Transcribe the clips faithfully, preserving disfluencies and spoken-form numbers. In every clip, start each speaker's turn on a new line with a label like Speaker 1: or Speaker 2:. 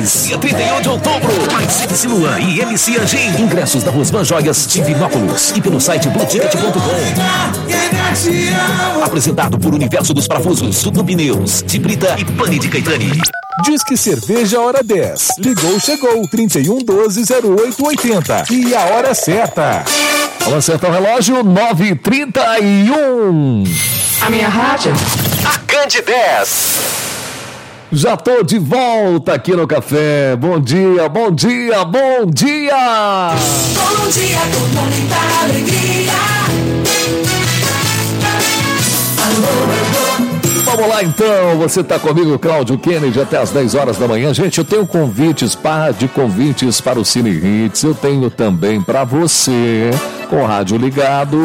Speaker 1: Joias. Dia trinta e um de outubro. Participe Lua e M C Anjin. Ingressos da Rosman Joias de Vinópolis e pelo site blue ticket ponto com. Apresentado por Universo dos Parafusos, Tudo Pneus, de Brita e Pane de Caetani.
Speaker 2: Disque Cerveja Hora dez. Ligou, chegou. trinta e um, doze, zero oito, oitenta. E a hora certa.
Speaker 1: Vamos acertar o relógio. nove e trinta e um.
Speaker 3: A minha rádio.
Speaker 1: A Cande dez. Já tô de volta aqui no café. Bom dia, bom dia, bom dia.
Speaker 3: Bom dia, com muita alegria.
Speaker 1: Vamos lá então, você tá comigo, Cláudio Kennedy, até as dez horas da manhã. Gente, eu tenho convites, par de convites para o Cine Hits. Eu tenho também para você, com o rádio ligado,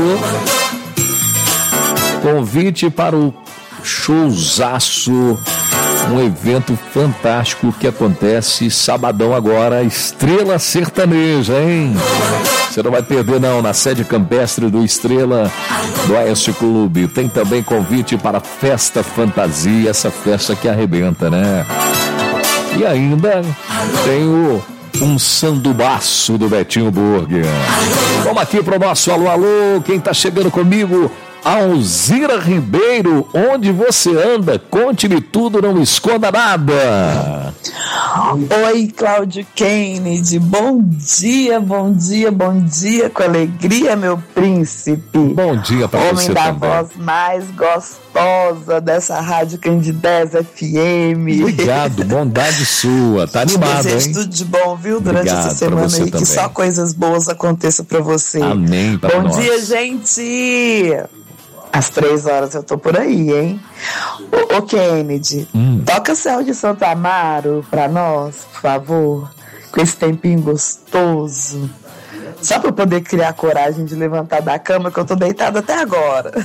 Speaker 1: convite para o showzaço, um evento fantástico que acontece sabadão agora, Estrela Sertaneja, hein? Você não vai perder não, na sede campestre do Estrela do Oeste Clube. Tem também convite para a Festa Fantasia, essa festa que arrebenta, né? E ainda tem o um sandubaço do Betinho Burger. Vamos aqui pro nosso alô, alô, quem tá chegando comigo? Alzira Ribeiro, onde você anda? Conte-me tudo, não esconda nada.
Speaker 4: Oi, Cláudio Kennedy, bom dia, bom dia, bom dia, com alegria, meu príncipe.
Speaker 1: Bom dia para você também.
Speaker 4: Homem da voz mais gostosa dessa Rádio Candidez F M.
Speaker 1: Obrigado, bondade sua, tá animado, hein?
Speaker 4: Desejo tudo de bom, viu, durante
Speaker 1: Obrigado
Speaker 4: essa semana aí,
Speaker 1: também.
Speaker 4: que só coisas boas aconteçam pra você.
Speaker 1: Amém para
Speaker 4: Bom
Speaker 1: nós.
Speaker 4: dia, gente! Às três horas eu tô por aí, hein? Ô, ô Kennedy, hum. toca Céu de Santo Amaro pra nós, por favor, com esse tempinho gostoso. Só pra eu poder criar coragem de levantar da cama, que eu tô deitada até agora.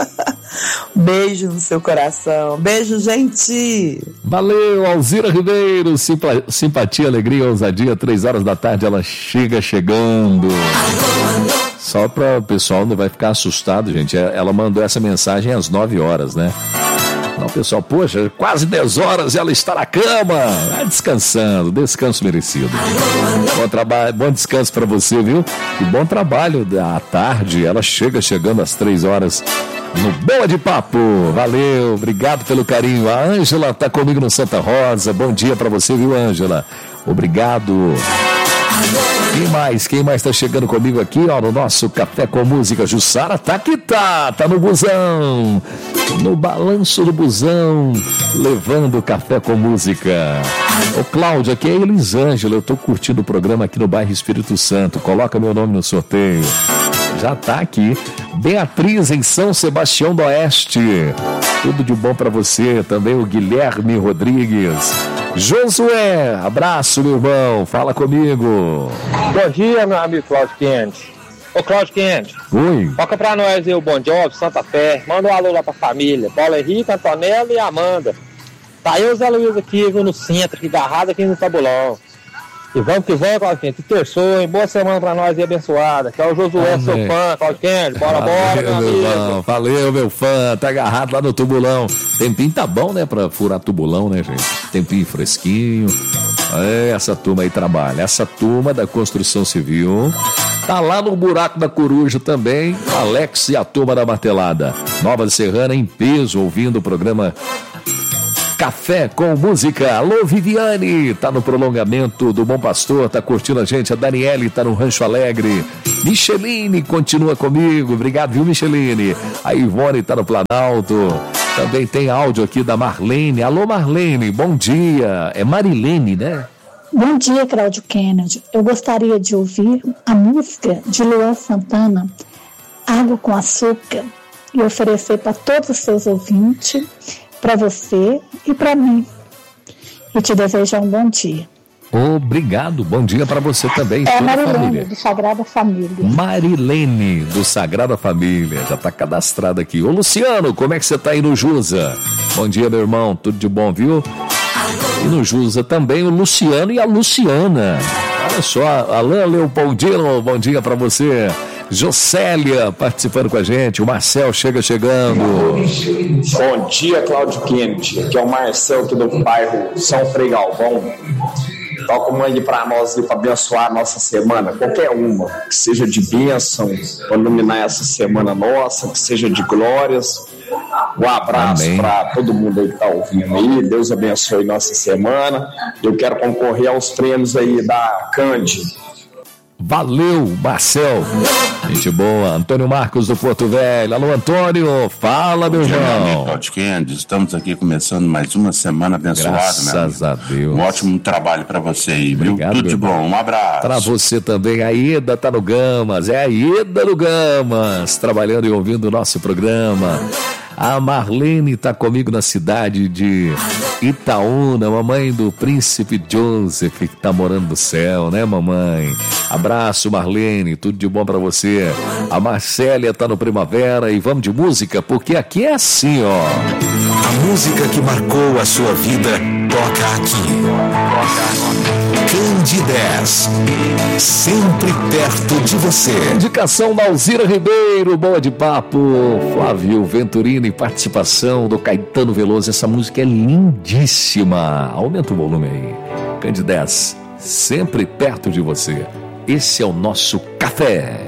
Speaker 4: Beijo no seu coração. Beijo, gente.
Speaker 1: Valeu, Alzira Ribeiro. Simpa- simpatia, alegria, ousadia. Três horas da tarde ela chega chegando. Só para o pessoal não vai ficar assustado, gente. Ela mandou essa mensagem às nove horas, né? Não, pessoal, poxa, quase dez horas e ela está na cama. Ah, descansando, descanso merecido. Bom trabalho, bom descanso para você, viu? E bom trabalho à tarde. Ela chega chegando às três horas no Boa de Papo. Valeu, obrigado pelo carinho. A Ângela tá comigo no Santa Rosa. Bom dia para você, viu, Ângela? Obrigado. Quem mais? Quem mais tá chegando comigo aqui, ó, no nosso Café com Música? Jussara tá que tá, tá no busão, no balanço do busão, levando Café com Música. Ô Cláudia, aqui é Elisângela, eu tô curtindo o programa aqui no bairro Espírito Santo, coloca meu nome no sorteio. Já tá aqui. Beatriz em São Sebastião do Oeste, tudo de bom pra você. Também o Guilherme Rodrigues. Josué, abraço, meu irmão, fala comigo.
Speaker 5: Bom dia, meu amigo Cláudio Kennedy. Ô, Cláudio Kennedy.
Speaker 1: Oi.
Speaker 5: Toca pra nós aí o Bom Job, Santa Fé. Manda um alô lá pra família. Paulo Henrique, Antonella e Amanda. Tá eu e o Zé Luiz aqui, viu, no centro, aqui agarrado aqui no Tabulão. E vamos que vamos, Cláudio Kennedy. Que terçou, hein? Boa semana pra nós e abençoada. Que é o Josué, Amém. Seu fã, Cláudio Kennedy. Bora,
Speaker 1: Valeu,
Speaker 5: bora, meu amigo.
Speaker 1: Meu irmão. Valeu, meu fã. Tá agarrado lá no tubulão. Tempinho tá bom, né? Pra furar tubulão, né, gente? Tempinho fresquinho. É, essa turma aí trabalha. Essa turma da construção civil tá lá no buraco da coruja também. Alex e a turma da martelada. Nova Serrana em peso, ouvindo o programa Café com Música. Alô, Viviane, tá no prolongamento do Bom Pastor, tá curtindo a gente. A Daniele tá no Rancho Alegre. Micheline continua comigo, obrigado, viu, Micheline? A Ivone tá no Planalto. Também tem áudio aqui da Marlene. Alô, Marlene, bom dia. É Marilene, né?
Speaker 6: Bom dia, Cláudio Kennedy. Eu gostaria de ouvir a música de Luan Santana, Água com Açúcar, e oferecer para todos os seus ouvintes, para você e para mim. E te desejar um bom dia.
Speaker 1: Obrigado, bom dia para você também.
Speaker 6: É a
Speaker 1: toda a
Speaker 6: Marilene,
Speaker 1: família.
Speaker 6: do Sagrada Família.
Speaker 1: Marilene, do Sagrada Família, já tá cadastrado aqui. Ô Luciano, como é que você tá aí no Jusa? Bom dia, meu irmão, tudo de bom, viu? E no Jusa também o Luciano e a Luciana. Olha só, Alain Leopoldino, bom dia para você. Jocélia participando com a gente, o Marcel chega chegando.
Speaker 7: Bom dia, Cláudio Kennedy. Aqui é o Marcel aqui do bairro São Frei Galvão. Toca uma aí pra nós, para abençoar a nossa semana, qualquer uma, que seja de bênção, para iluminar essa semana nossa, que seja de glórias. Um abraço para todo mundo aí que tá ouvindo aí. Deus abençoe nossa semana. Eu quero concorrer aos prêmios aí da Cande.
Speaker 1: Valeu, Marcel. Gente boa. Antônio Marcos do Porto Velho. Alô, Antônio. Fala, meu irmão.
Speaker 8: Estamos aqui começando mais uma semana abençoada.
Speaker 1: Graças a Deus.
Speaker 8: Um ótimo trabalho para você aí, viu?
Speaker 1: Obrigado,
Speaker 8: Tudo de bom. Um abraço.
Speaker 1: Para você também. A Ida tá no Gamas. É a Ida no Gamas, trabalhando e ouvindo o nosso programa. A Marlene está comigo na cidade de Itaúna, mamãe do príncipe Joseph, que está morando no céu, né, mamãe? Abraço, Marlene, tudo de bom para você. A Marcélia está no Primavera e vamos de música, porque aqui é assim, ó.
Speaker 2: A música que marcou a sua vida toca aqui. Candidez, sempre perto de você.
Speaker 1: Indicação da Alzira Ribeiro, boa de papo. Flávio Venturini, participação do Caetano Veloso. Essa música é lindíssima. Aumenta o volume aí. Candidez, sempre perto de você. Esse é o nosso café.